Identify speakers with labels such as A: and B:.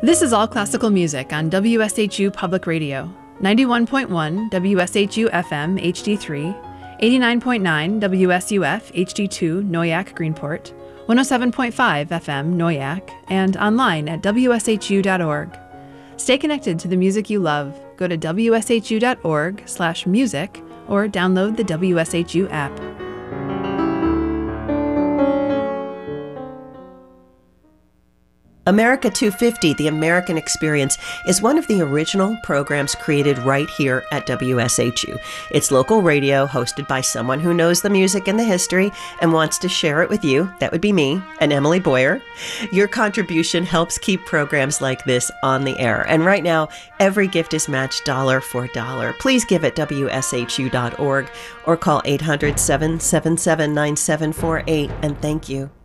A: This is All Classical Music on WSHU Public Radio, 91.1 WSHU FM HD3, 89.9 WSUF HD2 Noyak Greenport, 107.5 FM Noyak, and online at wshu.org. Stay connected to the music you love. Go to wshu.org/music or download the WSHU app.
B: America 250, The American Experience, is one of the original programs created right here at WSHU. It's local radio hosted by someone who knows the music and the history and wants to share it with you. That would be me and Emily Boyer. Your contribution helps keep programs like this on the air. And right now, every gift is matched dollar for dollar. Please give at wshu.org or call 800-777-9748, and thank you.